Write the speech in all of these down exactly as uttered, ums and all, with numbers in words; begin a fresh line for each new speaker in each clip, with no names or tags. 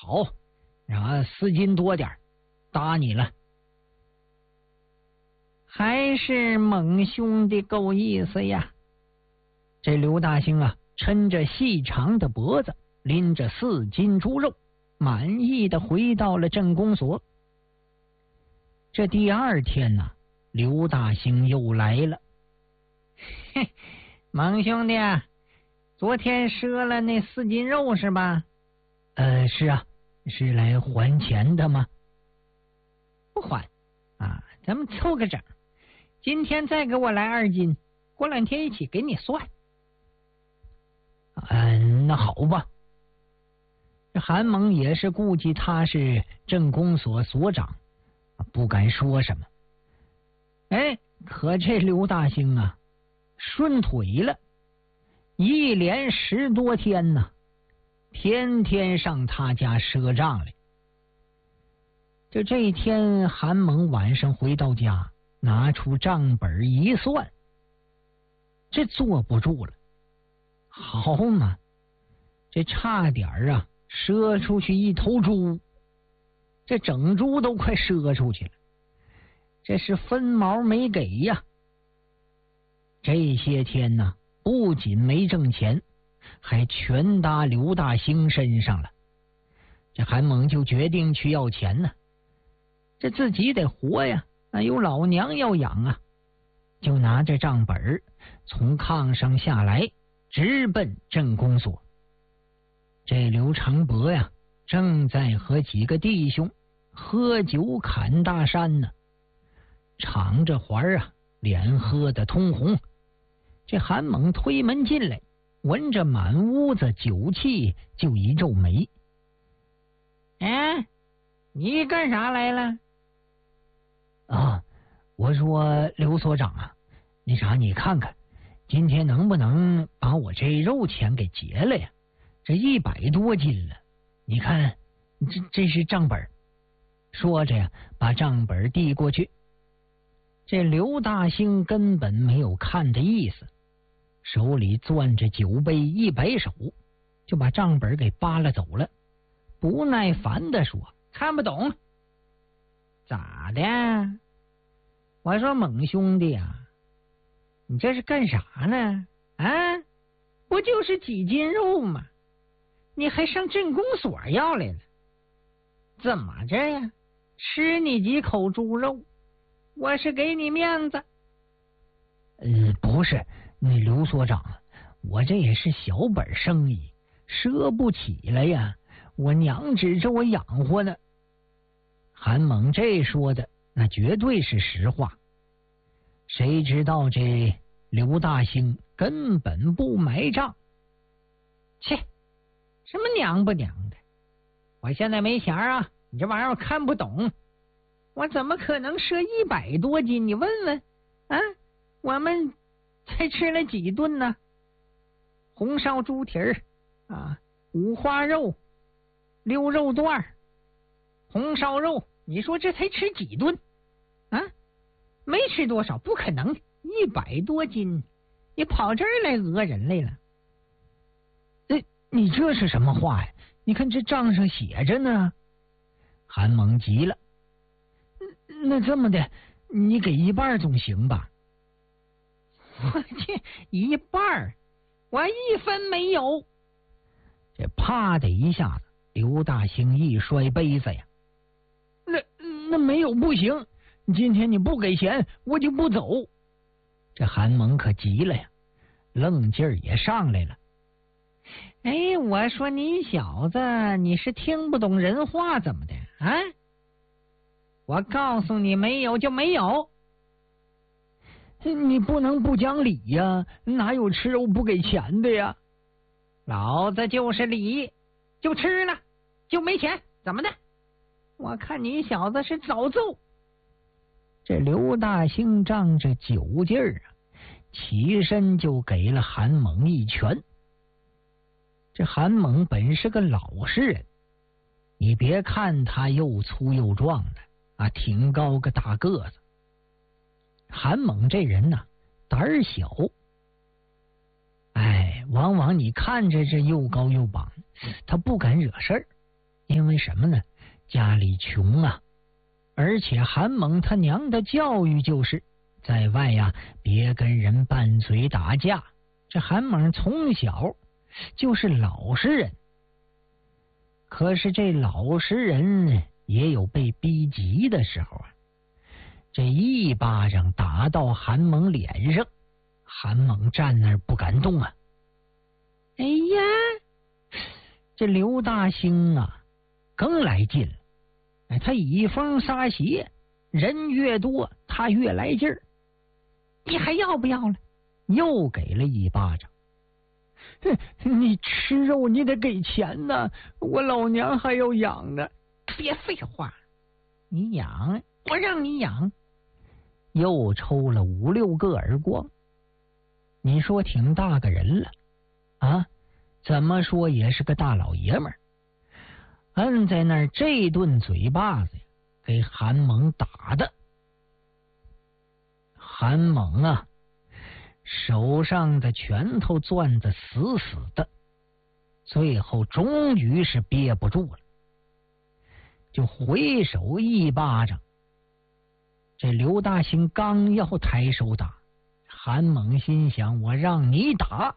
好，啊，四斤多点，搭你了。
还是猛兄弟够意思呀！
这刘大兴啊，抻着细长的脖子，拎着四斤猪肉，满意的回到了镇公所。这第二天呢、啊，刘大兴又来了。
嘿，猛兄弟啊，昨天赊了那四斤肉是吧？
呃，是啊，是来还钱的吗？
不还啊，咱们凑个整。今天再给我来二斤，过两天一起给你算。
嗯，那好吧。这韩猛也是顾忌他是镇公所所长，不敢说什么。哎，可这刘大兴啊，顺腿了，一连十多天呢，天天上他家赊账来。就这一天，韩猛晚上回到家，拿出账本一算，这坐不住了。好嘛，这差点啊赊出去一头猪，这整猪都快赊出去了，这是分毛没给呀。这些天呢，不仅没挣钱，还全搭刘大兴身上了。这韩猛就决定去要钱呢，这自己得活呀，那有老娘要养啊，就拿着账本从炕上下来，直奔镇公所。这刘长伯呀，正在和几个弟兄喝酒侃大山呢，敞着怀啊，脸喝得通红。这韩猛推门进来，闻着满屋子酒气，就一皱眉。
哎，你干啥来了？
啊，我说刘所长啊，那啥，你看看今天能不能把我这肉钱给结了呀？这一百多斤了，你看这这是账本。说着呀，把账本递过去。这刘大兴根本没有看的意思，手里攥着酒杯，一摆手就把账本给扒拉走了，不耐烦的说：“
看不懂。咋的？我说猛兄弟啊，你这是干啥呢？啊，不就是几斤肉吗？你还上镇公所要来了？怎么着呀？吃你几口猪肉，我是给你面子。
呃，不是，那刘所长，我这也是小本生意，赊不起了呀，我娘指着我养活呢。韩猛这说的那绝对是实话。谁知道这刘大兴根本不买账。
切，什么娘不娘的？我现在没钱啊，你这玩意儿我看不懂，我怎么可能赊一百多斤？你问问啊，我们才吃了几顿呢？红烧猪蹄儿啊，五花肉、溜肉段、红烧肉，你说这才吃几顿啊？没吃多少，不可能，一百多斤，你跑这儿来讹人来了？
哎，你这是什么话呀？你看这账上写着呢。韩猛急了，那这么的，你给一半总行吧？
我去，一半我一分没有。
这啪的一下子，刘大兴一摔杯子呀，那那没有不行，今天你不给钱，我就不走。这韩猛可急了呀，愣劲儿也上来了。
哎，我说你小子，你是听不懂人话怎么的啊？我告诉你，没有就没有。
你不能不讲理呀，哪有吃肉不给钱的呀？
老子就是理，就吃了，就没钱，怎么的？我看你小子是早揍。
这刘大兴仗着酒劲儿啊，起身就给了韩猛一拳。这韩猛本是个老实人，你别看他又粗又壮的啊，挺高个大个子。韩猛这人呐、啊，胆儿小，哎，往往你看着这又高又膀，他不敢惹事儿。 因为什么呢？家里穷啊，而且韩猛他娘的教育就是在外呀，别跟人拌嘴打架。这韩猛从小就是老实人，可是这老实人也有被逼急的时候啊。这一巴掌打到韩猛脸上，韩猛站那儿不敢动啊。哎呀，这刘大兴啊更来劲了。哎，他以风撒邪，人越多他越来劲儿。你还要不要了？又给了一巴掌。你吃肉你得给钱呢，我老娘还要养呢。
别废话，你养，我让你养。
又抽了五六个耳光。你说挺大个人了啊，怎么说也是个大老爷们儿。摁在那儿这顿嘴巴子呀，给韩猛打的。韩猛啊，手上的拳头攥得死死的，最后终于是憋不住了，就回手一巴掌。这刘大兴刚要抬手打，韩猛心想：我让你打。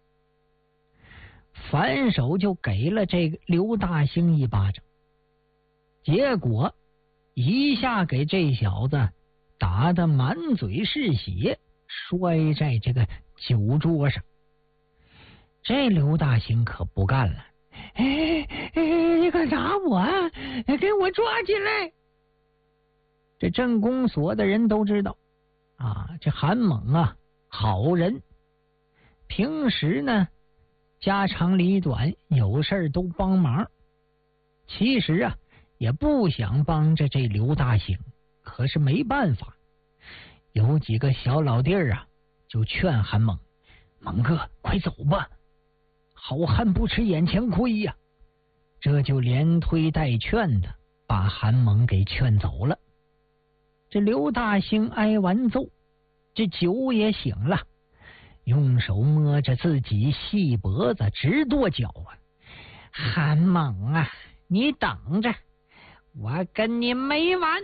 反手就给了这个刘大兴一巴掌，结果一下给这小子打得满嘴是血，摔在这个酒桌上。这刘大兴可不干了，哎哎，你敢打我啊？给我抓进来！这镇公所的人都知道啊，这韩猛啊，好人，平时呢家长里短，有事儿都帮忙。其实啊，也不想帮着这刘大兴，可是没办法。有几个小老弟儿啊，就劝韩猛：“猛哥，快走吧，好汉不吃眼前亏呀！”这就连推带劝的，把韩猛给劝走了。这刘大兴挨完揍，这酒也醒了。用手摸着自己细脖子直跺脚啊！韩猛啊，你等着，我跟你没完！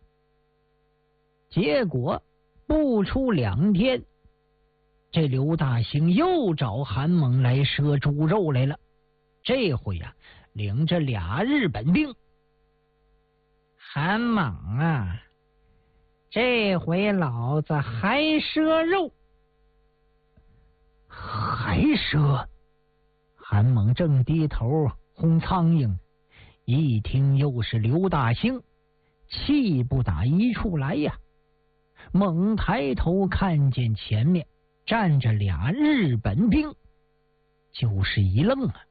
结果不出两天，这刘大兴又找韩猛来赊猪肉来了。这回啊，领着俩日本兵。韩猛啊，这回老子还赊肉。还赊？韩猛正低头轰苍蝇，一听又是刘大兴，气不打一处来呀！猛抬头看见前面站着俩日本兵，就是一愣啊。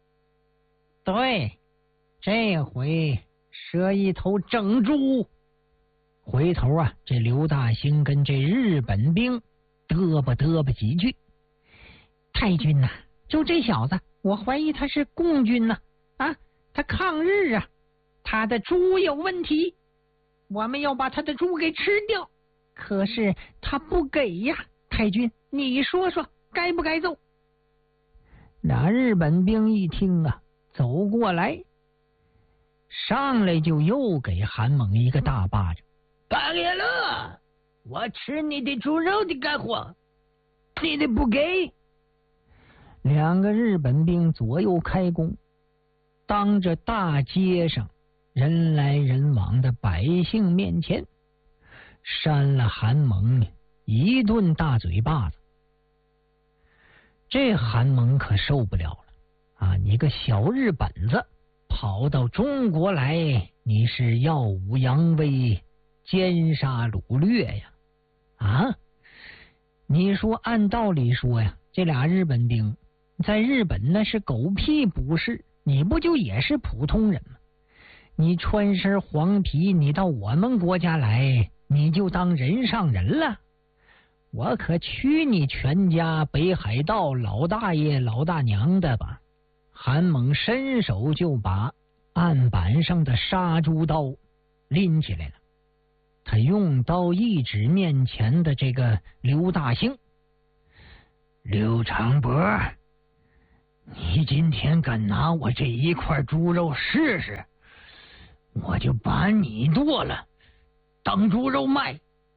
对，这回赊一头整猪。回头啊，这刘大兴跟这日本兵嘚吧嘚吧几句。太君呐、啊，就这小子，我怀疑他是共军呐、啊，啊，他抗日啊，他的猪有问题，我们要把他的猪给吃掉，可是他不给呀，太君，你说说该不该揍？俩日本兵一听啊，走过来，上来就又给韩猛一个大巴掌。大爷了，我吃你的猪肉的干活，你的不给。两个日本兵左右开弓，当着大街上人来人往的百姓面前，扇了韩猛一顿大嘴巴子。这韩猛可受不了了啊！你个小日本子跑到中国来，你是耀武扬威，奸杀掳掠呀！啊，你说按道理说呀，这俩日本兵在日本那是狗屁不是，你不就也是普通人吗？你穿身黄皮，你到我们国家来，你就当人上人了？我可取你全家北海道老大爷老大娘的吧！韩猛伸手就把案板上的杀猪刀拎起来了，他用刀一指面前的这个刘大兴：刘长伯， 你今天敢拿我这一块猪肉试试，我就把你剁了，当猪肉卖。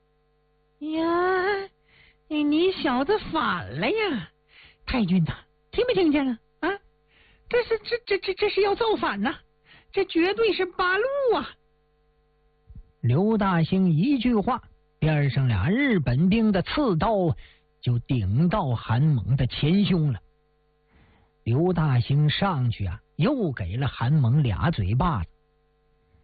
呀，你小子反了呀！太君呐，听没听见了啊？这是这这这这是要造反呐！这绝对是八路啊！
刘大兴一句话，边上俩日本兵的刺刀就顶到韩猛的前胸了。刘大兴上去啊，又给了韩猛俩嘴巴子，